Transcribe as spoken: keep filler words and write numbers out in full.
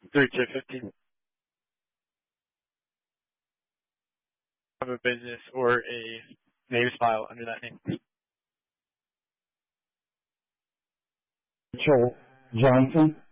three two fifteen. Of a business or a names file under that name. Mitchell Johnson.